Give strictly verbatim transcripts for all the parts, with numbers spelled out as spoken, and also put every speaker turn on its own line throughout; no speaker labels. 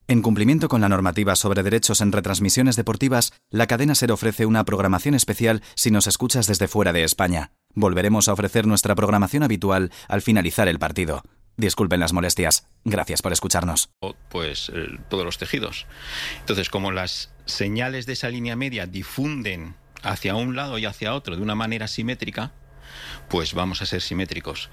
En cumplimiento con la normativa sobre derechos en retransmisiones deportivas, la cadena SER ofrece una programación especial si nos escuchas desde fuera de España. Volveremos a ofrecer nuestra programación habitual al finalizar el partido. Disculpen las molestias. Gracias por escucharnos.
Pues eh, todos los tejidos. Entonces, como las señales de esa línea media difunden hacia un lado y hacia otro de una manera simétrica, pues vamos a ser simétricos.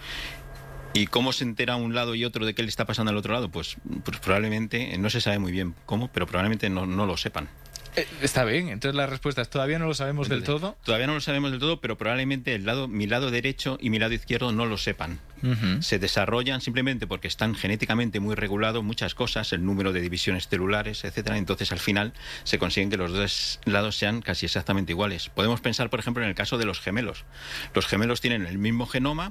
¿Y cómo se entera un lado y otro de qué le está pasando al otro lado? Pues, pues probablemente, no se sabe muy bien cómo, pero probablemente no, no lo sepan.
Eh, está bien, entonces la respuesta es todavía no lo sabemos
Entonces,
del todo.
Todavía no lo sabemos del todo, pero probablemente el lado, mi lado derecho y mi lado izquierdo no lo sepan. Uh-huh. Se desarrollan simplemente porque están genéticamente muy regulados muchas cosas, el número de divisiones celulares, etcétera. Entonces al final se consiguen que los dos lados sean casi exactamente iguales. Podemos pensar, por ejemplo, en el caso de los gemelos. Los gemelos tienen el mismo genoma,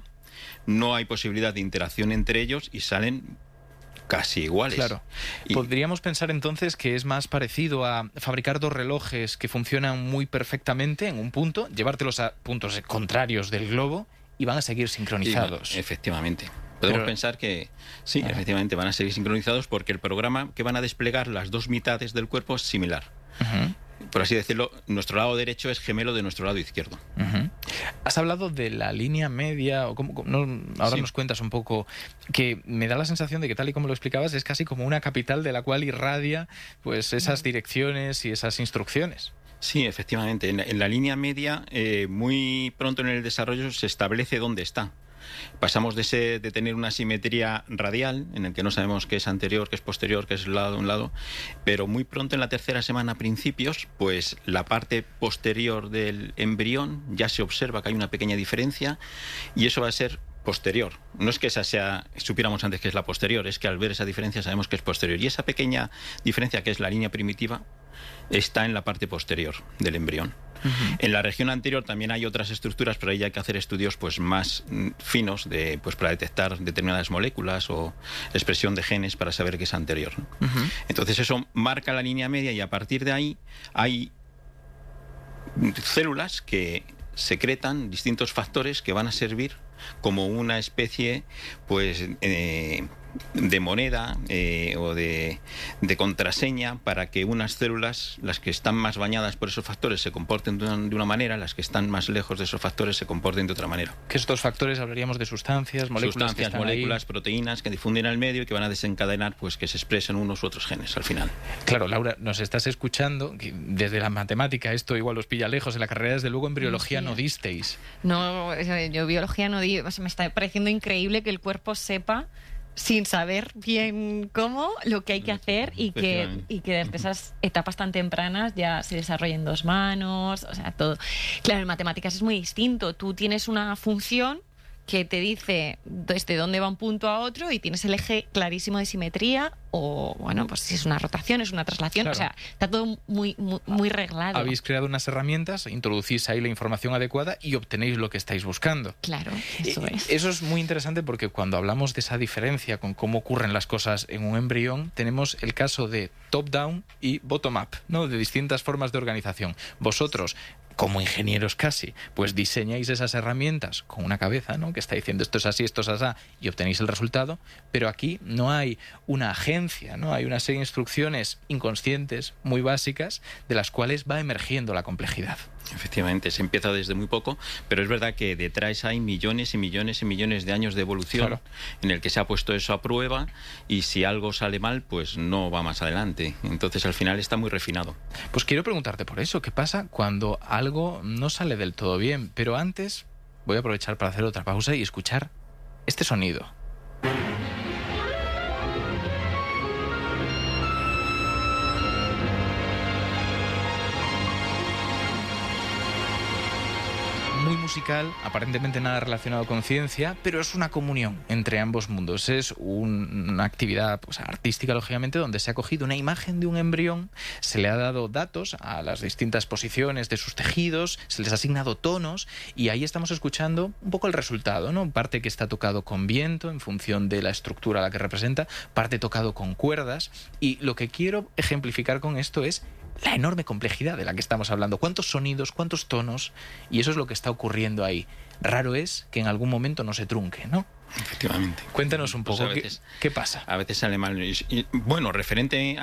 no hay posibilidad de interacción entre ellos y salen casi iguales.
Claro. Y podríamos pensar entonces que es más parecido a fabricar dos relojes que funcionan muy perfectamente en un punto, llevártelos a puntos contrarios del globo y van a seguir sincronizados.
Sí, efectivamente. Podemos Pero... pensar que sí, ah. efectivamente van a seguir sincronizados porque el programa que van a desplegar las dos mitades del cuerpo es similar. Uh-huh. Por así decirlo, nuestro lado derecho es gemelo de nuestro lado izquierdo.
Uh-huh. Has hablado de la línea media, o como, no, ahora sí. Nos cuentas un poco, que me da la sensación de que tal y como lo explicabas es casi como una capital de la cual irradia pues esas direcciones y esas instrucciones.
Sí, efectivamente. En la, en la línea media, eh, muy pronto en el desarrollo se establece dónde está. Pasamos de, ese, de tener una simetría radial, en el que no sabemos qué es anterior, qué es posterior, qué es un lado, un lado, pero muy pronto en la tercera semana a principios, pues la parte posterior del embrión ya se observa que hay una pequeña diferencia y eso va a ser posterior. No es que esa sea, supiéramos antes que es la posterior, es que al ver esa diferencia sabemos que es posterior. Y esa pequeña diferencia, que es la línea primitiva, está en la parte posterior del embrión. Uh-huh. En la región anterior también hay otras estructuras, pero ahí hay que hacer estudios pues más finos de, pues, para detectar determinadas moléculas o expresión de genes para saber qué es anterior, ¿no? Uh-huh. Entonces eso marca la línea media y a partir de ahí hay células que secretan distintos factores que van a servir como una especie pues eh, de moneda eh, o de, de contraseña para que unas células, las que están más bañadas por esos factores, se comporten de una, de una manera, las que están más lejos de esos factores se comporten de otra manera.
¿Qué estos factores hablaríamos de sustancias, moléculas?
Sustancias,
que
moléculas,
ahí.
proteínas que difunden al medio y que van a desencadenar pues que se expresen unos u otros genes al final.
Claro, Laura, nos estás escuchando, que desde la matemática esto igual os pilla lejos, en la carrera desde luego en biología sí. no disteis.
No, yo biología no di, o sea, me está pareciendo increíble que el cuerpo sepa sin saber bien cómo, lo que hay que hacer y que, y que desde esas etapas tan tempranas ya se desarrollen dos manos, o sea, todo. Claro, en matemáticas es muy distinto. Tú tienes una función que te dice desde dónde va un punto a otro y tienes el eje clarísimo de simetría o, bueno, pues si es una rotación, es una traslación, claro. O sea, está todo muy, muy, muy reglado.
Habéis creado unas herramientas, introducís ahí la información adecuada y obtenéis lo que estáis buscando.
Claro, eso es.
Eso es muy interesante porque cuando hablamos de esa diferencia con cómo ocurren las cosas en un embrión, tenemos el caso de top-down y bottom-up, ¿no? De distintas formas de organización. Vosotros, como ingenieros casi, pues diseñáis esas herramientas con una cabeza, ¿no? Que está diciendo esto es así, esto es así, y obtenéis el resultado, pero aquí no hay una agencia, ¿no? Hay una serie de instrucciones inconscientes, muy básicas, de las cuales va emergiendo la complejidad.
Efectivamente, se empieza desde muy poco, pero es verdad que detrás hay millones y millones y millones de años de evolución, claro, en el que se ha puesto eso a prueba y si algo sale mal, pues no va más adelante. Entonces al final está muy refinado.
Pues quiero preguntarte por eso, ¿qué pasa cuando algo no sale del todo bien? Pero antes voy a aprovechar para hacer otra pausa y escuchar este sonido. Muy musical, aparentemente nada relacionado con ciencia, pero es una comunión entre ambos mundos. Es un, una actividad pues, artística, lógicamente, donde se ha cogido una imagen de un embrión, se le ha dado datos a las distintas posiciones de sus tejidos, se les ha asignado tonos y ahí estamos escuchando un poco el resultado, ¿no? Parte que está tocado con viento en función de la estructura a la que representa, parte tocado con cuerdas, y lo que quiero ejemplificar con esto es la enorme complejidad de la que estamos hablando. ¿Cuántos sonidos, cuántos tonos? Y eso es lo que está ocurriendo ahí. Raro es que en algún momento no se trunque, ¿no?
Efectivamente.
Cuéntanos un poco, pues veces, ¿qué, ¿qué pasa?
A veces sale mal. Y, bueno, referente